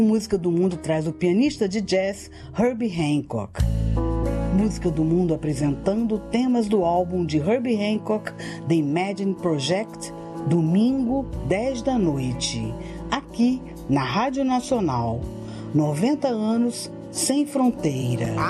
Música do Mundo traz o pianista de jazz Herbie Hancock. Música do Mundo apresentando temas do álbum de Herbie Hancock, The Imagine Project, domingo, 10 da noite, aqui na Rádio Nacional. 90 anos sem fronteira.